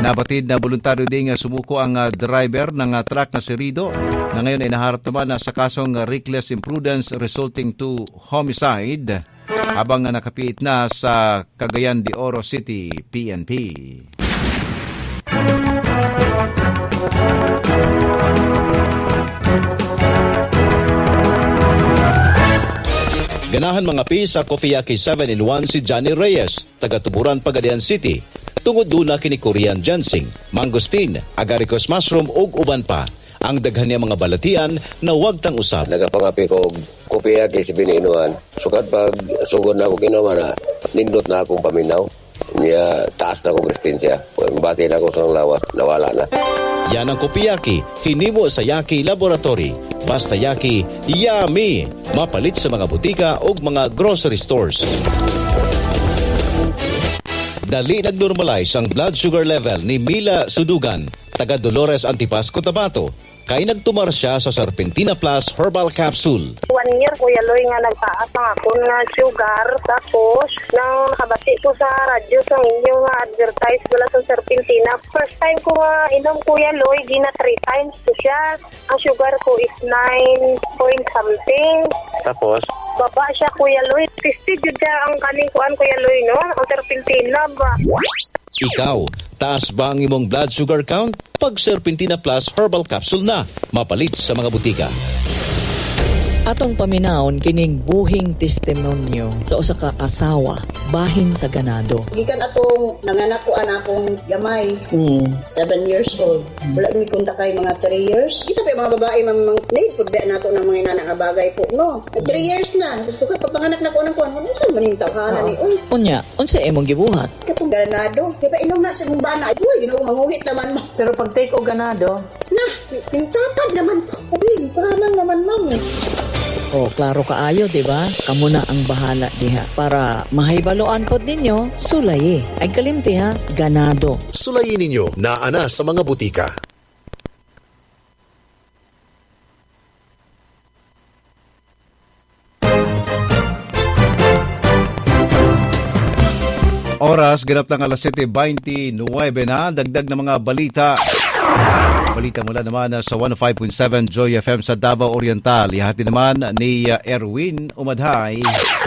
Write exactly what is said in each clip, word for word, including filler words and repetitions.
Nabatid na voluntaryo ding sumuko ang uh, driver ng uh, truck na si Rido na ngayon ay naharap naman uh, sa kasong uh, reckless imprudence resulting to homicide habang uh, nakapiit na sa Cagayan de Oro City P N P. Ganahan mga pi sa Coffeeaki seven in one si Johnny Reyes, taga Tuburan, Pagadian City. Tungod doon na kini Korean ginseng, mangosteen, agaricus mushroom ug uban pa. Ang daghan niya mga balatian na wag tang usab. Nagapangapi ko Coffeeaki si biniinuan. Sukad pag sugod na ako ginawa na nindot na akong paminaw. Niya taas na akong resistensya. Bati na ako sa lawas, nawala na. Yan ang Coffeeaki, hinimo sa Yaki Laboratory. Basta Yaki, yummy! Mapalit sa mga butika o mga grocery stores. Dali nag-normalize ang blood sugar level ni Mila Sudugan, taga Dolores Antipas, Cotabato. Kay nagtumar siya sa Serpentina Plus Herbal Capsule. One year, Kuya Loy, nga nagtaas ang ako nga sugar. Tapos, nang nakabati ko sa radyo sa inyong nga advertise wala sa Serpentina. First time ko nga inom, Kuya Loy, di na three times ko siya. Ang sugar ko is nine point something. Tapos? Baba siya, Kuya Loy. Tested yun siya ang kaning kuan, Kuya Loy, no? Ang Serpentina ba? Ikaw, taas ba ang imong blood sugar count? Pag Serpentina Plus Herbal Capsule na, mapalit sa mga butika. Atong paminawon kining buhing testimonyo sa usa ka asawa bahin sa ganado. Gikan atong nanganak ko an akong gamay, mm. seven years old. Wala mi kunta kay mga three years. Kita pa mga babae mang need pud da nato ng mga inana nga bagay po, no. three years na. Suka pa panganak na ko nang kuan, unsa man ning tawhana ni uy. Unya, unsa imong gibuhat? Katong ganado. Di ba inom na sa mong bana? Uy, ginoo manguhit naman mo. Pero pag take o ganado, na, pintapad naman. Uy, parang naman ma'am. Oh, klaro kaayo, di ba? Kamo na ang bahala diha. Para mahaybaloan pod ninyo, sulayi. Ay kalimti ha, ganado. Sulayin ninyo na ana sa mga butika. Oras, ganap ng alas seven twenty-nine na. Dagdag na mga balita. Balita mula naman sa one oh five point seven Joy F M sa Davao Oriental. Ihati naman ni Erwin Umadhay.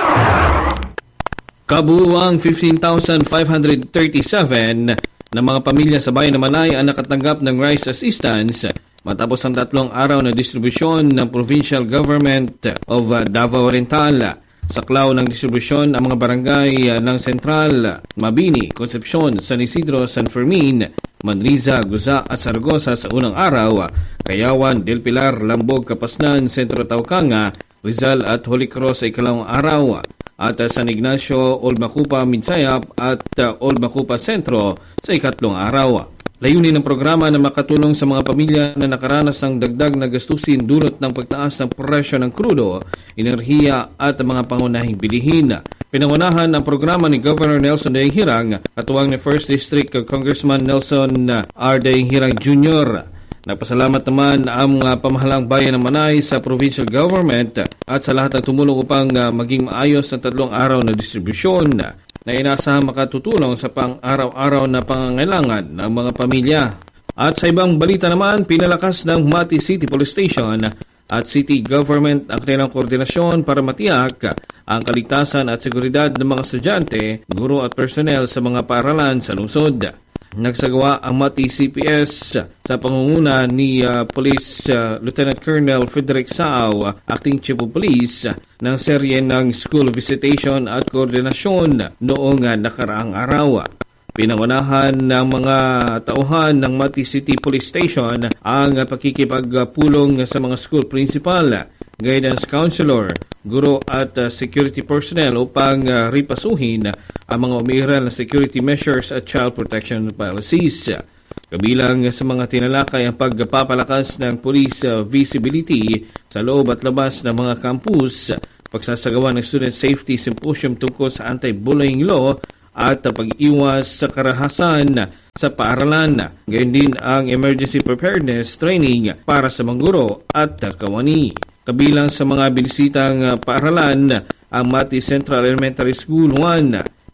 Kabuuang fifteen thousand five hundred thirty-seven na mga pamilya sa bayan ng Manay ang nakatanggap ng rice assistance matapos ang tatlong araw na distribusyon ng Provincial Government of Davao Oriental. Saklaw ng distribusyon ang mga barangay ng Sentral, Mabini, Concepcion, San Isidro, San Fermin, Manriza, Guza at Saragosa sa unang araw, Kayawan, Del Pilar, Lambog, Kapasnan, Sentro Taucanga, Rizal at Holy Cross sa ikalawang araw, at San Ignacio, Old Macupa, Minsayap at Old Macupa Sentro sa ikatlong araw. Layunin ng programa na makatulong sa mga pamilya na nakaranas ng dagdag na gastusin dulot ng pagtaas ng presyo ng krudo, enerhiya at mga pangunahing bilihin. Pinangunahan ang programa ni Governor Nelson Daeng Hirang at tuwang ni First District Congressman Nelson R. Daeng Hirang Junior Nagpasalamat naman ang uh, pamahalang bayan ng Manay sa provincial government at sa lahat ng tumulong upang uh, maging maayos ang tatlong araw na distribusyon na inasahang makatutulong sa pang-araw-araw na pangangailangan ng mga pamilya. At sa ibang balita naman, pinalakas ng Mati City Police Station at City Government ang kanilang koordinasyon para matiyak ang kaligtasan at seguridad ng mga estudyante, guro at personnel sa mga paaralan sa lungsod. Nagsagawa ang Mati C P S sa pangunguna ni uh, Police uh, Lieutenant Colonel Frederick Sao, uh, Acting Chief of Police, ng serye ng school visitation at koordinasyon noong uh, nakaraang araw. Pinangunahan ng mga tauhan ng Mati City Police Station ang uh, pakikipagpulong sa mga school principal, guidance counselor, guro at uh, security personnel upang uh, ripasuhin ang mga umiiral na security measures at child protection policies. Kabilang sa mga tinalakay ang pagpapalakas ng police uh, visibility sa loob at labas ng mga campus, pagsasagawa ng student safety symposium tungkol sa anti-bullying law at uh, pag-iwas sa karahasan sa paaralan. Gayon din ang emergency preparedness training para sa mga guro at uh, kawani. Kabilang sa mga binisitang uh, paaralan ang Mati Central Elementary School one,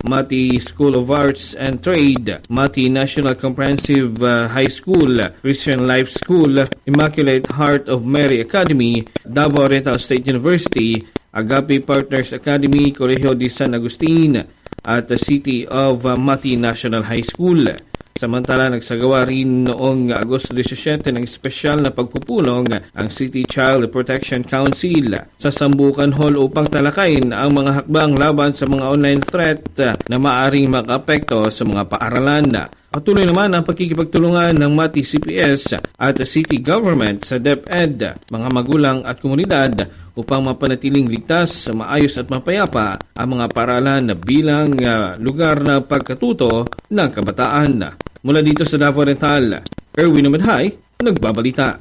Mati School of Arts and Trade, Mati National Comprehensive uh, High School, Christian Life School, Immaculate Heart of Mary Academy, Davao Oriental State University, Agape Partners Academy, Colegio de San Agustin, at the City of uh, Mati National High School. Samantala, nagsagawa rin noong Agosto seventeen ng espesyal na pagpupulong ang City Child Protection Council sa Sambucan Hall upang talakayin ang mga hakbang laban sa mga online threat na maaring makaapekto sa mga paaralan. Patuloy naman ang pagkikipagtulungan ng Mati C P S at City Government sa DepEd, mga magulang at komunidad upang mapanatiling ligtas, maayos at mapayapa ang mga paaralan na bilang uh, lugar na pagkatuto ng kabataan. Mula dito sa Davao Oriental, Erwin Umadhay, nagbabalita.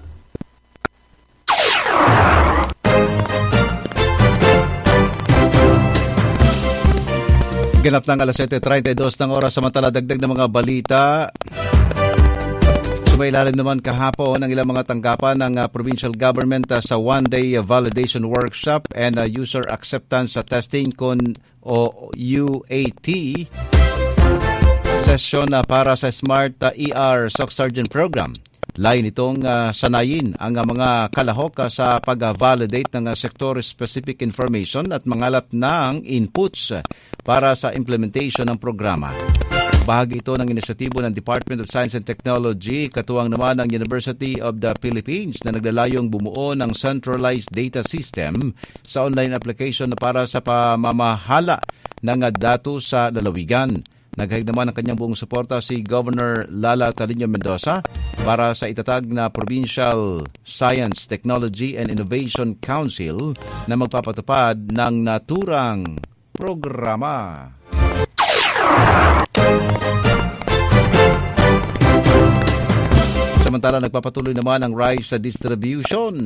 Ganap ng alas siyete treinta y dos ng oras, samantala dagdag ng mga balita. Sumailalim naman kahapon ang ilang mga tanggapan ng uh, provincial government uh, sa one-day uh, validation workshop and uh, user acceptance uh, testing kon o U A T session uh, para sa Smart uh, E R S O C Sergeant Program. Lain itong uh, sanayin ang uh, mga kalahok uh, sa pag-validate ng uh, sector-specific information at mangalap ng inputs uh, para sa implementation ng programa. Bahagi ito ng inisyatibo ng Department of Science and Technology, katuwang naman ng University of the Philippines na naglalayong bumuo ng centralized data system sa online application para sa pamamahala ng datos sa lalawigan. Naghahig naman ang kanyang buong suporta si Governor Lala Taliño Mendoza para sa itatag na Provincial Science, Technology and Innovation Council na magpapatupad ng naturang programa. Samantala, nagpapatuloy naman ang rice distribution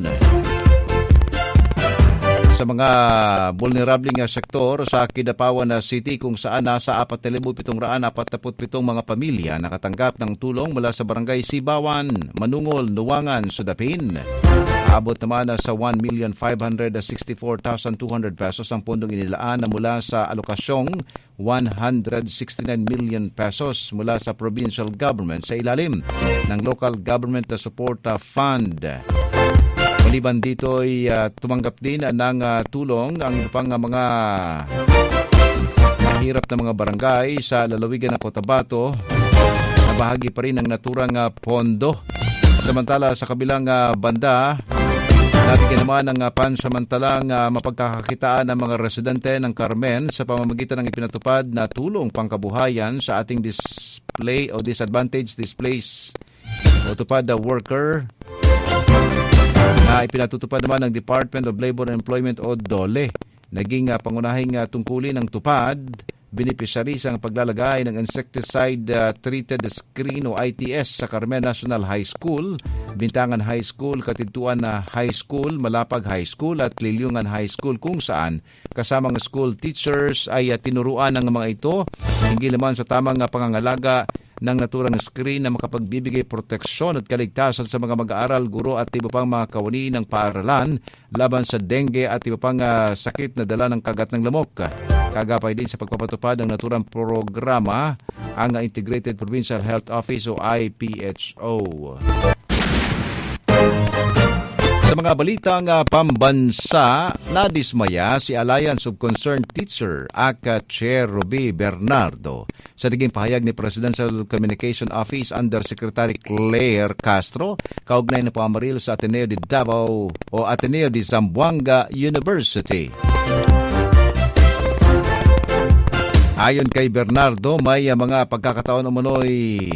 sa mga vulnerabling sektor sa Kidapawan City kung saan nasa four thousand seven hundred forty-seven mga pamilya nakatanggap ng tulong mula sa Barangay Sibawan, Manungol, Nuwangan, Sudapin. Abot naman sa one million five hundred sixty-four thousand two hundred pesos ang pondong inilaan na mula sa alokasyong one hundred sixty-nine million pesos mula sa provincial government sa ilalim ng Local Government Support Fund. Maliban dito ay uh, tumanggap din uh, ng uh, tulong ang pang uh, mga mahirap na mga barangay sa lalawigan ng Cotabato na bahagi pa rin ng naturang uh, pondo. Samantala sa kabilang uh, banda, nabigyan naman ng uh, pansamantalang uh, mapagkakakitaan ng mga residente ng Carmen sa pamamagitan ng ipinatupad na tulong pangkabuhayan sa ating display o disadvantaged displays o tupad the worker na ipinatutupad naman ng Department of Labor and Employment o DOLE. Naging uh, pangunahing uh, tungkulin ng tupad, beneficiary sa paglalagay ng insecticide uh, treated screen o I T S sa Carmen National High School, Bintangan High School, Katintuan na High School, Malapag High School at Lilyungan High School kung saan kasamang school teachers ay uh, tinuruan ng mga ito hinggil naman sa tamang uh, pangangalaga ng naturang screen na makapagbibigay proteksyon at kaligtasan sa mga mag-aaral, guro at iba pang mga kawani ng paaralan laban sa dengue at iba pang uh, sakit na dala ng kagat ng lamok. Kagapay din sa pagpapatupad ng naturang programa ang uh, Integrated Provincial Health Office o I P H O. Sa mga balitang uh, pambansa, nadismaya si Alliance of Concerned Teacher, A C A Chair Ruby Bernardo. Sa naging pahayag ni Presidential Communication Office Undersecretary Claire Castro, kaugnay na pamaril sa Ateneo de Davao o Ateneo de Zamboanga University. Ayon kay Bernardo, may uh, mga pagkakataon umano'y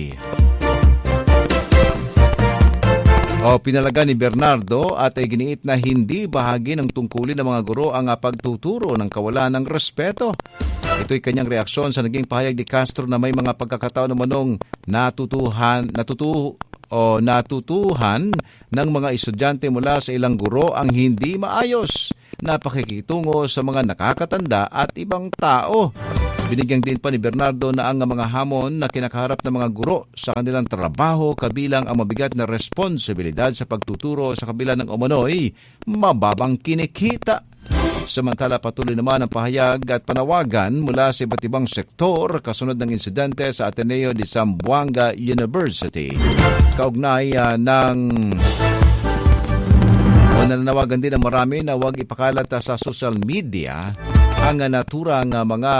O pinalaga ni Bernardo at ay giniit na hindi bahagi ng tungkulin ng mga guro ang pagtuturo ng kawalan ng respeto. Ito'y kanyang reaksyon sa naging pahayag ni Castro na may mga pagkakataon namanong natutuhan, natutu, o natutuhan ng mga estudyante mula sa ilang guro ang hindi maayos na pakikitungo sa mga nakakatanda at ibang tao. Binigyan din pa ni Bernardo na ang mga hamon na kinakaharap ng mga guro sa kanilang trabaho kabilang ang mabigat na responsibilidad sa pagtuturo sa kabila ng umano'y mababang kinikita. Samantala patuloy naman ang pahayag at panawagan mula sa iba't ibang sektor kasunod ng insidente sa Ateneo de Zamboanga University. Kaugnay uh, ng o nananawagan din ang marami na huwag ipakalat uh, sa social media ang uh, naturang uh, mga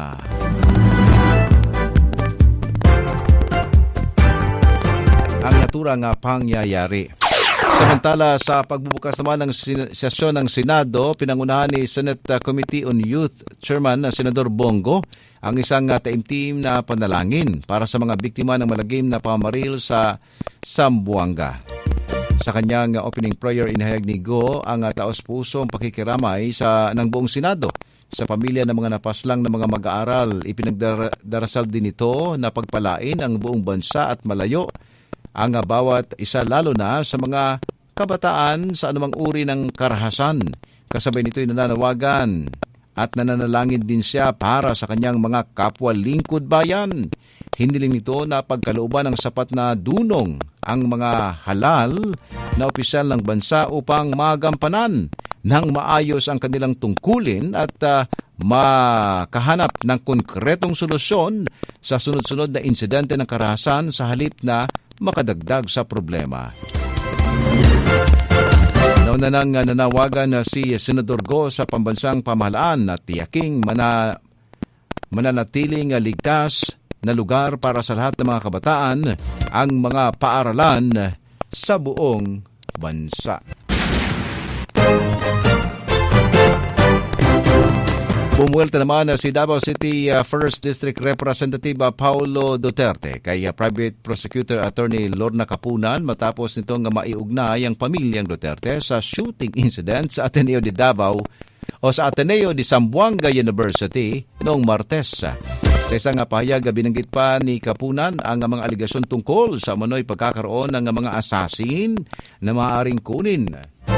ang naturang uh, pangyayari. Samantala, sa pagbubukas naman ng sin- sesyon ng Senado, pinangunahan ni Senate Committee on Youth Chairman na Senador Bongo ang isang uh, taimtim na panalangin para sa mga biktima ng malagim na pamaril sa Zamboanga. Sa kanyang uh, opening prayer, inahayag ni Go ang uh, taos-pusong pakikiramay sa ng buong Senado sa pamilya ng mga napaslang na mga mag-aaral. Ipinagdarasal din ito na pagpalain ang buong bansa at malayo ang bawat isa lalo na sa mga kabataan sa anumang uri ng karahasan. Kasabay nito'y nananawagan at nananalangin din siya para sa kanyang mga kapwa lingkod bayan. Hiniling nito na pagkalooban ng sapat na dunong ang mga halal na opisyal ng bansa upang magampanan ng maayos ang kanilang tungkulin at uh, makahanap ng konkretong solusyon sa sunod-sunod na insidente ng karahasan sa halip na makadagdag sa problema. Nauna nang nanawagan na si Senador Go sa pambansang pamahalaan na tiyaking mana, mananatiling ligtas na lugar para sa lahat ng mga kabataan ang mga paaralan sa buong bansa. Bumuelta naman uh, si Davao City uh, first District Representative uh, Paulo Duterte kay uh, Private Prosecutor Attorney Lorna Capunan matapos nitong uh, maiugnay ang pamilyang Duterte sa shooting incident sa Ateneo de Davao o sa Ateneo de Zamboanga University noong Martes. Sa isang uh, pahayag, uh, binanggit pa ni Capunan ang uh, mga aligasyon tungkol sa umano'y pagkakaroon ng uh, mga assassin na maaaring kunin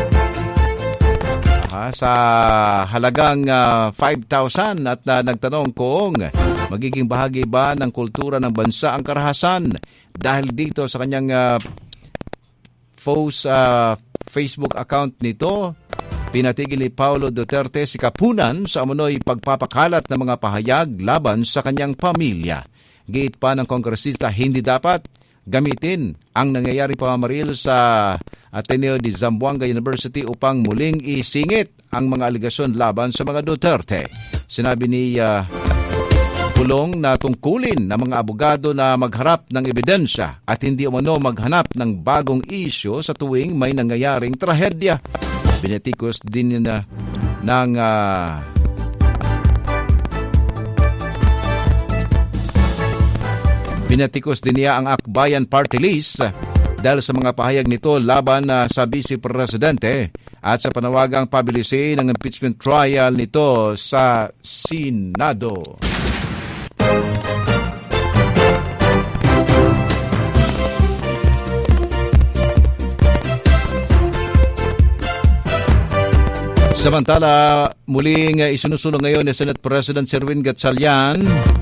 Ha, sa halagang uh, five thousand at uh, nagtanong kung magiging bahagi ba ng kultura ng bansa ang karahasan. Dahil dito sa kanyang uh, post, uh, Facebook account nito, pinatigil ni Paulo Duterte si Capunan sa umano'y pagpapakalat ng mga pahayag laban sa kanyang pamilya. Giit pa ng kongresista, hindi dapat gamitin ang nangyayari pamamaril sa Ateneo de Zamboanga University upang muling isingit ang mga aligasyon laban sa mga Duterte. Sinabi ni uh, Pulong na tungkulin ng mga abogado na magharap ng ebidensya at hindi umano maghanap ng bagong isyo sa tuwing may nangyayaring trahedya. Binitikos din na ng uh, Binatikos din niya ang Akbayan Party List dahil sa mga pahayag nito laban uh, sa Vice Presidente at sa panawagang pabilisin ng impeachment trial nito sa Senado. Samantala, muling uh, isinusulong ngayon ni Senate President Sherwin Gatchalian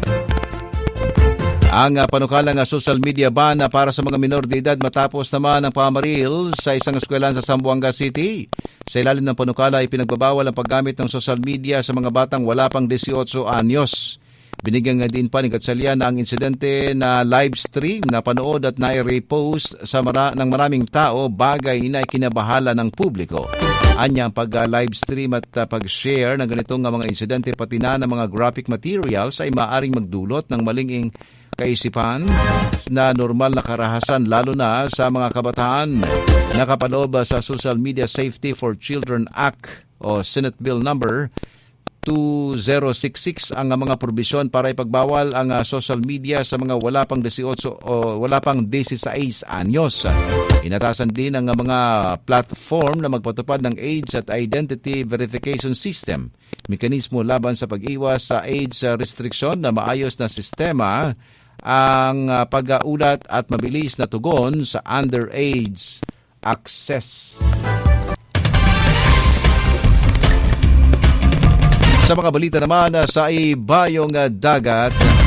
ang uh, panukalang uh, social media ban uh, para sa mga minor de edad matapos naman ang pamaril sa isang eskwelahan sa Zamboanga City. Sa ilalim ng panukala ay pinagbabawal ang paggamit ng social media sa mga batang wala pang eighteen anyos. Binigyan nga din pa ni Gatchalian na ang insidente na live stream na panood at na-repost sa mara- ng maraming tao bagay na ikinabahala ng publiko. Anya ang pag-live stream at uh, pag-share ng ganitong uh, mga insidente pati na ng mga graphic materials ay maaaring magdulot ng maling kaisipan na normal na karahasan lalo na sa mga kabataan. Nakapaloob sa Social Media Safety for Children Act o Senate Bill number two thousand sixty-six ang mga probisyon para ipagbawal ang uh, social media sa mga wala pang eighteen o wala pang sixteen anyos. Inatasan din ang uh, mga platform na magpatupad ng age at identity verification system. Mekanismo laban sa pag-iwas sa age uh, restriction na maayos na sistema ang uh, pag-aulat at mabilis na tugon sa underage access. Sa mga balita naman uh, sa ibayong uh, dagat,